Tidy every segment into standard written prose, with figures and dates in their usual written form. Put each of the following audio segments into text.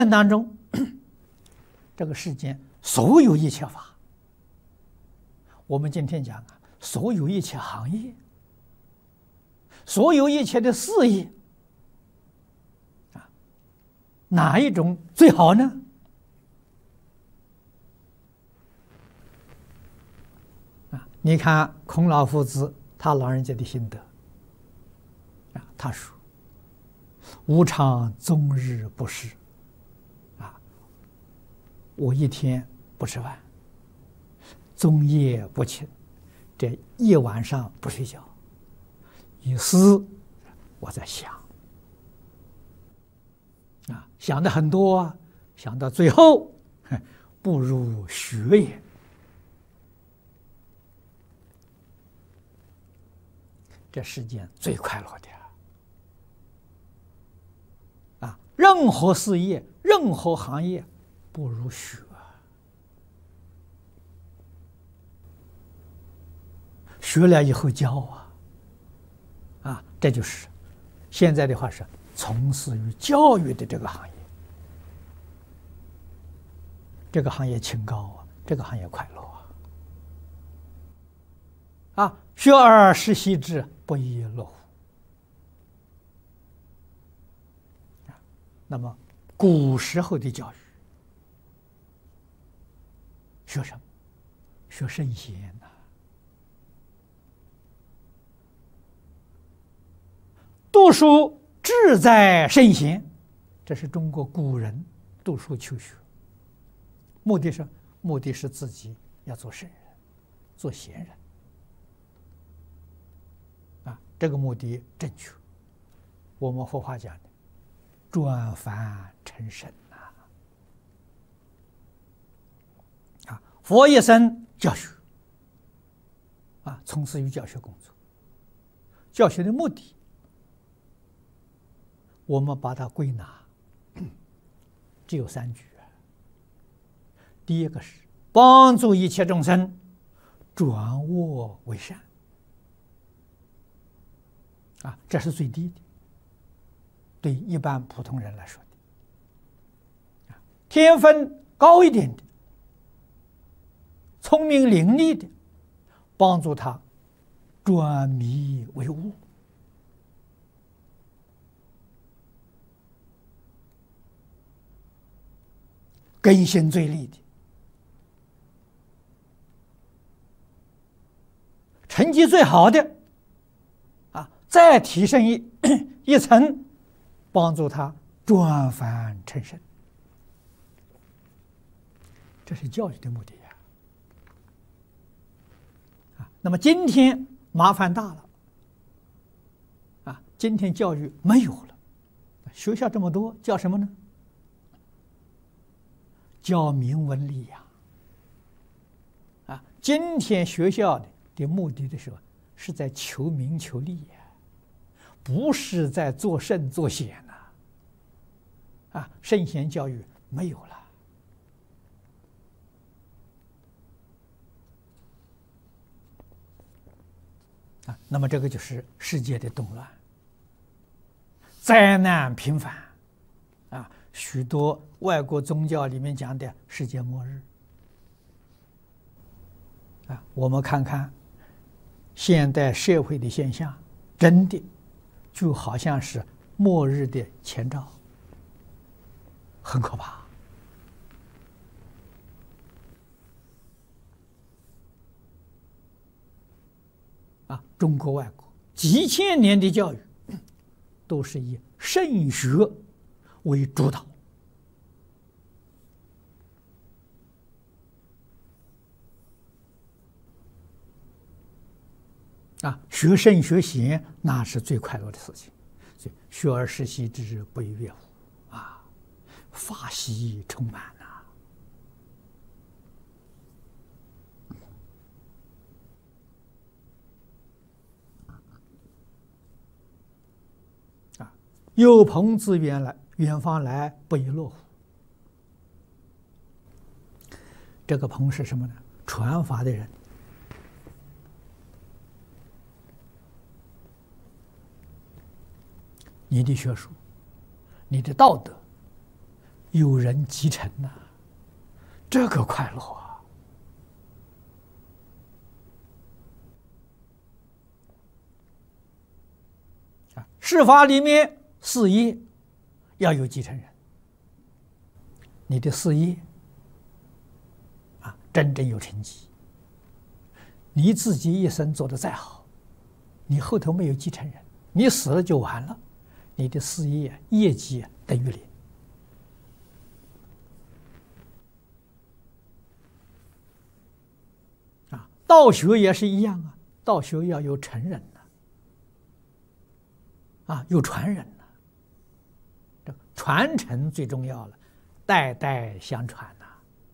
当中，这个世间所有一切法，我们今天讲啊，所有一切行业，所有一切的事业，啊，哪一种最好呢？啊，你看孔老夫子他老人家的心得，啊，他说：“吾尝终日不食。”我一天不吃饭，终夜不寝，这一晚上不睡觉，于思我在想，想的很多啊，想到最后，不如学也。这世间最快乐的任何事业，任何行业，不如学。学了以后教这就是现在的话是从事于教育的这个行业。这个行业清高这个行业快乐学而时习之，不亦乐乎。那么古时候的教育，学什么？学圣贤读书志在圣贤，这是中国古人读书求学，目的是自己要做圣人，做贤人这个目的正确。我们佛法讲的转凡成圣佛一生教学从事于教学工作。教学的目的，我们把它归纳只有3句。第一个是帮助一切众生转恶为善这是最低的，对一般普通人来说的。天分高一点的，聪明伶俐的，帮助他转迷为悟。根性最利的，成绩最好的再提升一层，帮助他转凡成圣。这是教育的目的那么今天麻烦大了今天教育没有了，学校这么多，教什么呢？教明文利养今天学校的目的的时候，是在求名求利不是在做圣做贤圣贤教育没有了那么这个就是世界的动乱，灾难频繁许多外国宗教里面讲的世界末日我们看看现代社会的现象，真的就好像是末日的前兆，很可怕中国外国几千年的教育都是以圣学为主导学圣学贤那是最快乐的事情。所以学而时习之，不亦乐乎法喜充满有朋自远方来，不亦乐乎。这个朋是什么呢？传法的人。你的学术，你的道德有人继承呐，这个快乐啊！事法里面事业要有继承人，你的事业啊真正有成绩，你自己一生做得再好，你后头没有继承人，你死了就完了，你的事业业绩等于零。啊，道学也是一样啊，道学要有传人啊，有传人呐，这传承最重要了，代代相传呐。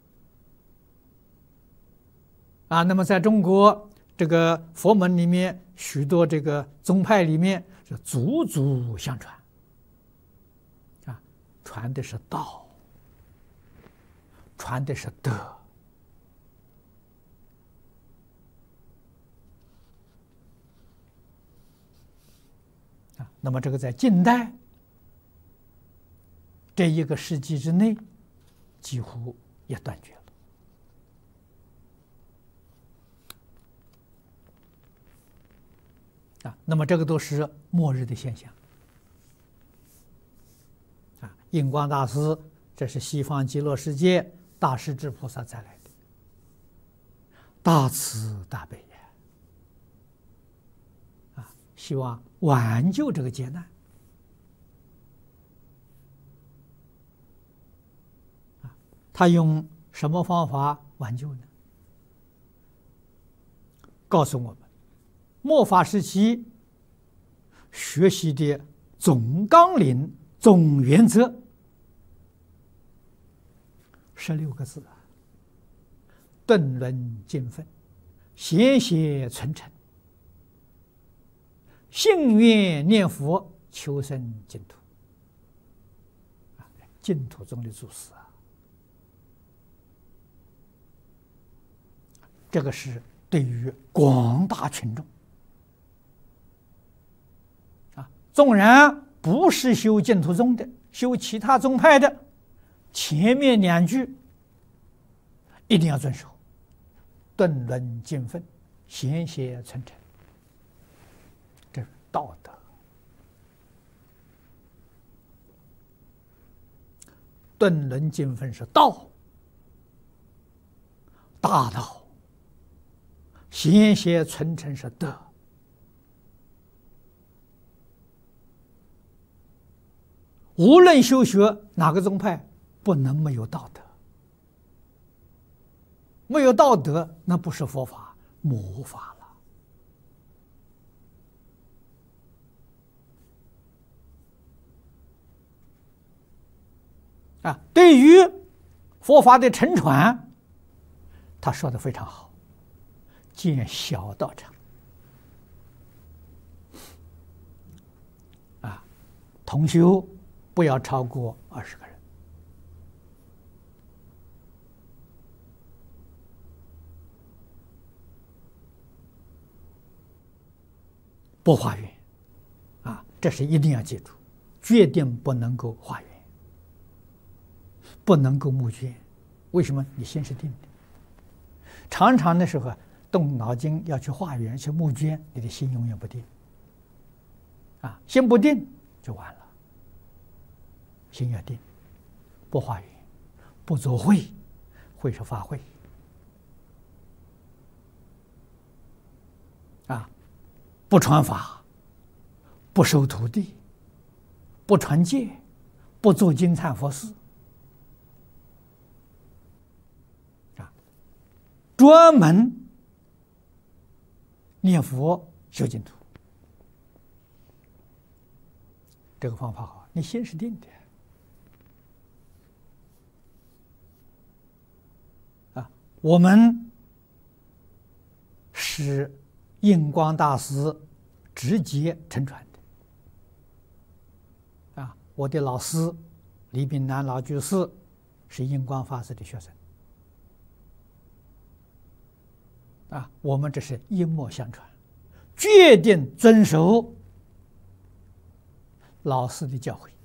啊，那么在中国这个佛门里面，许多这个宗派里面是祖祖相传，啊，传的是道，传的是德。啊，那么这个在近代这一个世纪之内，几乎也断绝了。啊，那么这个都是末日的现象。啊，印光大师，这是西方极乐世界大势至菩萨再来的，大慈大悲呀！啊，希望挽救这个劫难。啊，他用什么方法挽救呢？告诉我们。末法时期学习的总纲领、总原则16个字啊：顿伦尽分，贤邪存诚，信愿念佛，求生净土。啊，净土中的祖师啊，这个是对于广大群众。纵然不是修净土宗的，修其他宗派的，前面2句一定要遵守：顿伦尽分，贤邪存诚。这是道德。顿伦尽分是道，大道；贤邪存诚是德。无论修学哪个宗派，不能没有道德。没有道德，那不是佛法，魔法了。啊，对于佛法的承传，他说的非常好，建小道场。啊，同修不要超过20个人。不化缘，啊，这是一定要记住，决定不能够化缘，不能够募捐。为什么？你心是定的。常常的时候动脑筋要去化缘、去募捐，你的心永远不定。啊，心不定就完了。心要定，不化缘，不做会，会是法会。啊，不传法，不收徒弟，不传戒，不做金忏佛事。啊，专门念佛修净土。这个方法好，你心是定的。我们是印光大师直接承传的。啊，我的老师李炳南老居士是印光法师的学生。啊，我们这是一脉相传，决定遵守老师的教诲。